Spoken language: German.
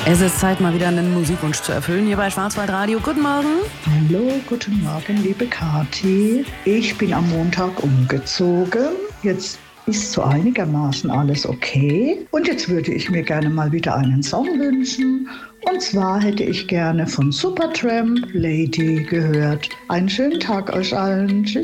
Es ist Zeit, mal wieder einen Musikwunsch zu erfüllen hier bei Schwarzwaldradio. Guten Morgen. Hallo, guten Morgen, liebe Kathi. Ich bin am Montag umgezogen. Jetzt ist so einigermaßen alles okay. Und jetzt würde ich mir gerne mal wieder einen Song wünschen. Und zwar hätte ich gerne von Supertramp Lady gehört. Einen schönen Tag euch allen. Tschüss.